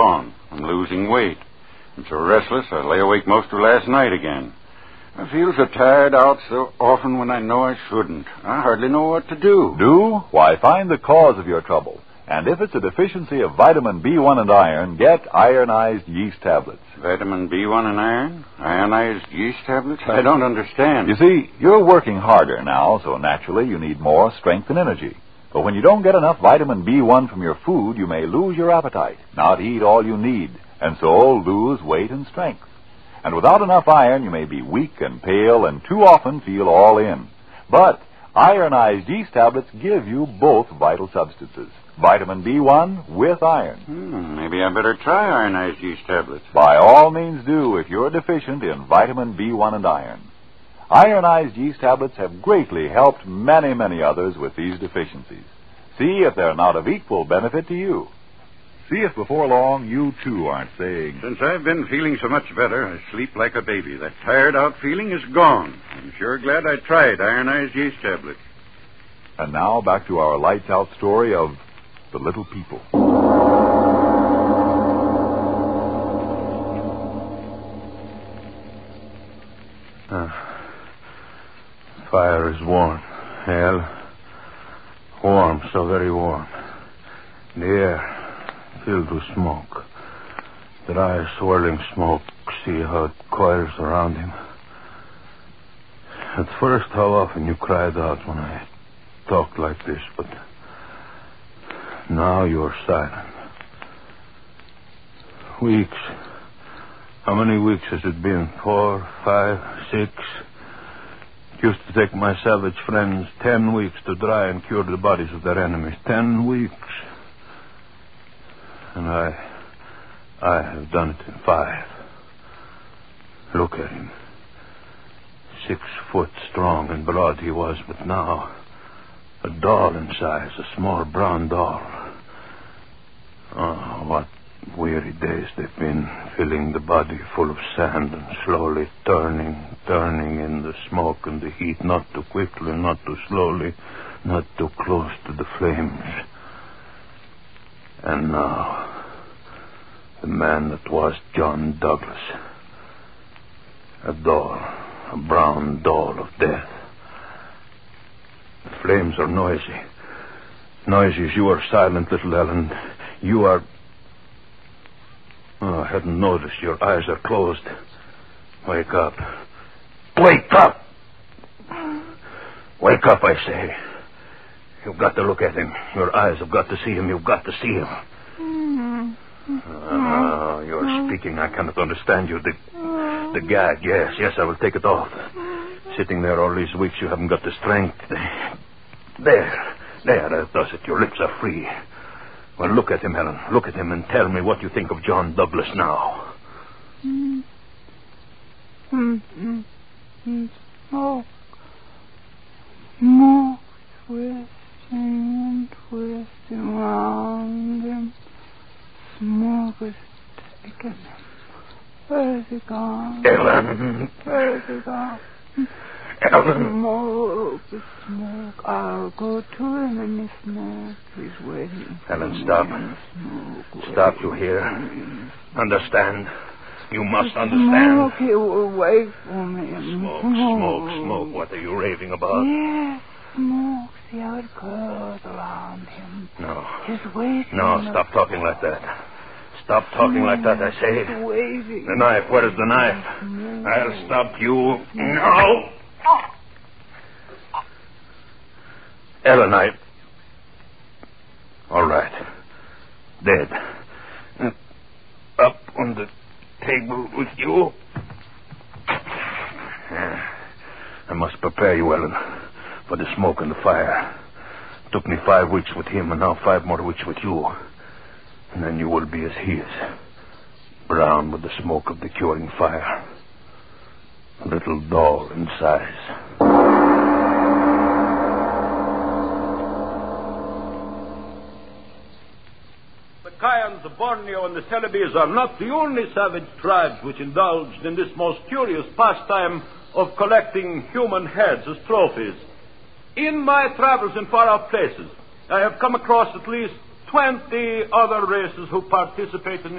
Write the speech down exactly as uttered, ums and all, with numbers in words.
on. I'm losing weight. I'm so restless I lay awake most of last night again. I feel so tired out so often when I know I shouldn't. I hardly know what to do. Do? Why, find the cause of your trouble. And if it's a deficiency of vitamin B one and iron, get ironized yeast tablets. Vitamin B one and iron? Ionized yeast tablets? I don't understand. You see, you're working harder now, so naturally you need more strength and energy. But when you don't get enough vitamin B one from your food, you may lose your appetite, not eat all you need, and so lose weight and strength. And without enough iron, you may be weak and pale and too often feel all in. But ironized yeast tablets give you both vital substances. Vitamin B one with iron. Hmm, maybe I better try ironized yeast tablets. By all means do if you're deficient in vitamin B one and iron. Ironized yeast tablets have greatly helped many, many others with these deficiencies. See if they're not of equal benefit to you. See if before long you, too, aren't saying... Since I've been feeling so much better, I sleep like a baby. That tired-out feeling is gone. I'm sure glad I tried ironized yeast tablets. And now back to our lights-out story of The Little People. Uh, fire is warm. Hell, warm, so very warm. The air filled with smoke. Dry, swirling smoke. See how it coils around him. At first, how often you cried out when I talked like this, but now you're silent. Weeks. How many weeks has it been? Four, five, six? It used to take my savage friends ten weeks to dry and cure the bodies of their enemies. Ten weeks. And I... I have done it in five. Look at him. Six foot strong and broad he was, but now... a doll in size, a small brown doll. Oh, what weary days they've been, filling the body full of sand and slowly turning, turning in the smoke and the heat, not too quickly, not too slowly, not too close to the flames. And now, the man that was John Douglas. A doll, a brown doll of death. The flames are noisy. Noisy as you are silent, little Ellen. You are... Oh, I hadn't noticed. Your eyes are closed. Wake up. Wake up! Wake up, I say. You've got to look at him. Your eyes have got to see him. You've got to see him. Ah, oh, you're speaking. I cannot understand you. The, the gag, yes, yes, I will take it off. Sitting there all these weeks, you haven't got the strength. There, there, that does it. Your lips are free. Well, look at him, Helen. Look at him and tell me what you think of John Douglas now. Mm. Mm. Mm. Smoke. Smoke twisting and twisting around him. Smoke is taking him. Where is he gone? Ellen. Where is he gone? Ellen. Smoke, the smoke. I'll go to him in the smoke. He's waiting. Ellen, stop. Stop, you hear? Understand. You must understand. Smoke, he will wait for me. Smoke, smoke, smoke. What are you raving about? Yes, smoke. See how it curls around him. No. He's waiting. No, stop talking like that. Stop talking like that, I say. He's waiting. The knife, where is the knife? I'll stop you. No! Ellen, I... All right. Dead. Up on the table with you. I must prepare you, Ellen, for the smoke and the fire. It took me five weeks with him, and now five more weeks with you. And then you will be as he is. Brown with the smoke of the curing fire. A little doll in size. The Kayans of Borneo and the Celebes are not the only savage tribes which indulged in this most curious pastime of collecting human heads as trophies. In my travels in far-off places, I have come across at least twenty other races who participate in